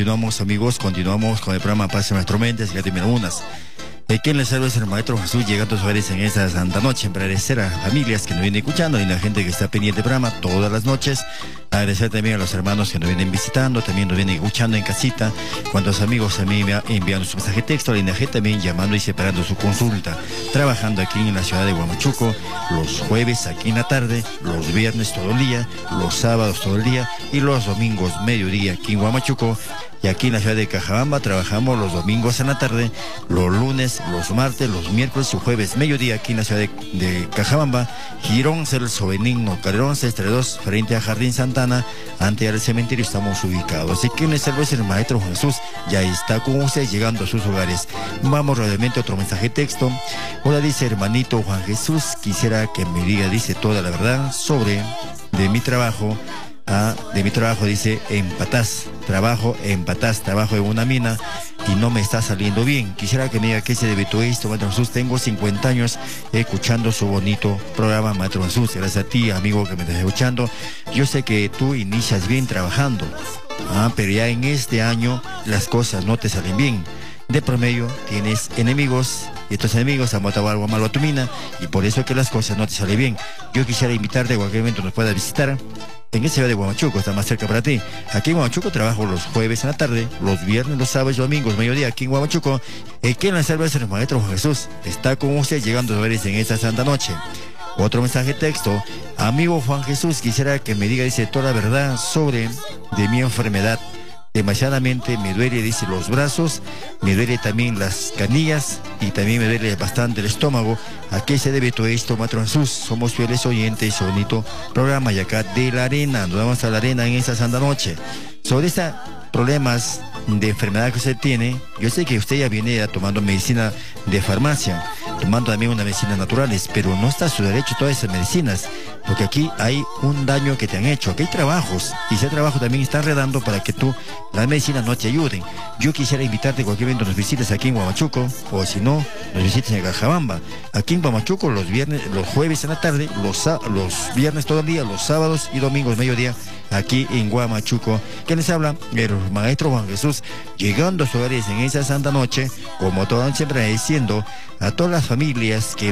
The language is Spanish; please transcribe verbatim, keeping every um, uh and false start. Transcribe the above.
continuamos, amigos, continuamos con el programa Paz en nuestras mentes, que tiene unas. Eh, ¿Quién les salva? Es el Maestro Jesús, llegando a sus hogares en esta santa noche. Agradecer a familias que nos vienen escuchando y a la gente que está pendiente del programa todas las noches. Agradecer también a los hermanos que nos vienen visitando, también nos vienen escuchando en casita. Cuantos amigos también me enviando su mensaje de texto, la I N A G también llamando y separando su consulta. Trabajando aquí en la ciudad de Huamachuco, los jueves aquí en la tarde, los viernes todo el día, los sábados todo el día y los domingos mediodía aquí en Huamachuco. Y aquí en la ciudad de Cajabamba trabajamos los domingos en la tarde, los lunes, los martes, los miércoles y jueves mediodía aquí en la ciudad de, de Cajabamba. Girón Celso Benigno Calderón, sexta dos, frente a Jardín Santana, ante el cementerio estamos ubicados. Así que en esta vez el Maestro Jesús ya está con ustedes llegando a sus hogares. Vamos rápidamente a otro mensaje de texto. Hola, dice hermanito Juan Jesús, quisiera que me diga, dice, toda la verdad sobre de mi trabajo. Ah, de mi trabajo, dice, en Patás, trabajo en Patás, trabajo en una mina y no me está saliendo bien. Quisiera que me diga qué se debe todo esto, Maestro Jesús. Tengo cincuenta años escuchando su bonito programa, Maestro Jesús. Gracias a ti, amigo, que me estás escuchando. Yo sé que tú inicias bien trabajando, ah, pero ya en este año las cosas no te salen bien. De promedio tienes enemigos y estos enemigos han botado algo malo a tu mina y por eso es que las cosas no te salen bien. Yo quisiera invitarte a cualquier momento nos puedas visitar en esa ciudad de Huamachuco, está más cerca para ti. Aquí en Huamachuco trabajo los jueves en la tarde, los viernes, los sábados y domingos, mediodía aquí en Huamachuco. Aquí en la salva es el Maestro Juan Jesús. Está con usted llegando a veres en esta santa noche. Otro mensaje de texto. Amigo Juan Jesús, quisiera que me diga, dice, toda la verdad sobre de mi enfermedad. Demasiadamente me duele, dice, los brazos, me duele también las canillas y también me duele bastante el estómago. ¿A qué se debe todo esto, Maestro Jesús? Somos fieles oyentes, su bonito programa y acá de la arena, nos vamos a la arena en esta santa noche. Sobre estos problemas de enfermedad que usted tiene, yo sé que usted ya viene tomando medicina de farmacia, tomando también unas medicinas naturales, pero no está a su derecho todas esas medicinas, porque aquí hay un daño que te han hecho, aquí hay trabajos, y ese trabajo también está enredando para que tú, las medicinas no te ayuden. Yo quisiera invitarte cualquier evento, nos visites aquí en Huamachuco, o si no, nos visites en Cajabamba. Aquí en Huamachuco los viernes, los jueves en la tarde, los, los viernes todo el día, los sábados y domingos mediodía, aquí en Huamachuco. ¿Quién les habla? El Maestro Juan Jesús, llegando a sus hogares en esa santa noche, como todos siempre diciendo, a todas las familias que